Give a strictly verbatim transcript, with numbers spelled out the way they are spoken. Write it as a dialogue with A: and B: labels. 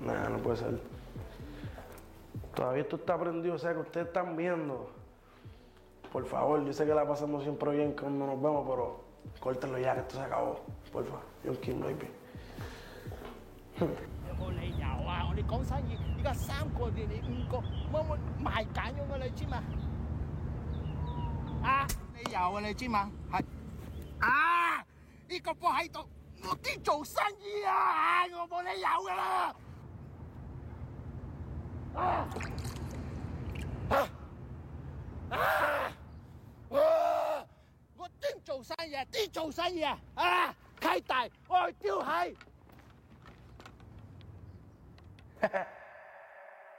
A: Nah, no puede ser. Todavía esto está prendido, o sea que ustedes están viendo. Por favor, yo sé que la pasamos siempre bien cuando nos vemos, pero córtenlo ya que esto se acabó. Por favor, John King baby。
B: 有冇理由啊？我哋講生意，而家三個你你五個，我我賣緊咗㗎，你知嘛？啊，理由啊，你知嘛？係啊，呢個波喺度，我啲做生意啊，我冇理由㗎啦。啊啊啊！我啲做生意，啲做生意啊！啊，開大，我去丟閪。